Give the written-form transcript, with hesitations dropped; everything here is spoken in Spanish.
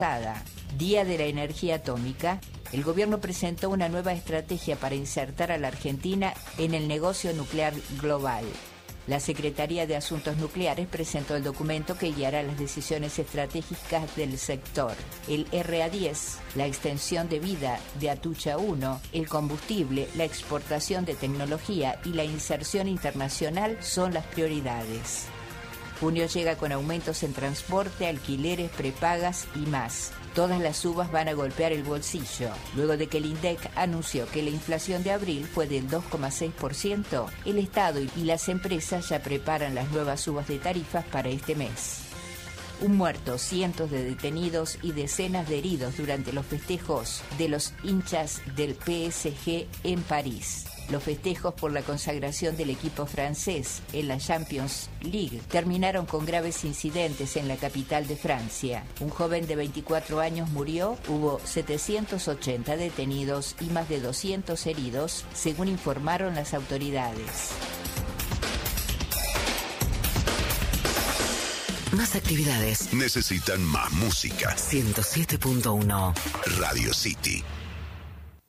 Día de la Energía Atómica, el gobierno presentó una nueva estrategia para insertar a la Argentina en el negocio nuclear global. La Secretaría de Asuntos Nucleares presentó el documento que guiará las decisiones estratégicas del sector. El RA10, la extensión de vida de Atucha 1, el combustible, la exportación de tecnología y la inserción internacional son las prioridades. Junio llega con aumentos en transporte, alquileres, prepagas y más. Todas las subas van a golpear el bolsillo. Luego de que el INDEC anunció que la inflación de abril fue del 2,6%, el Estado y las empresas ya preparan las nuevas subas de tarifas para este mes. Un muerto, cientos de detenidos y decenas de heridos durante los festejos de los hinchas del PSG en París. Los festejos por la consagración del equipo francés en la Champions League terminaron con graves incidentes en la capital de Francia. Un joven de 24 años murió, hubo 780 detenidos y más de 200 heridos, según informaron las autoridades. Más actividades necesitan más música. 107.1 Radio City.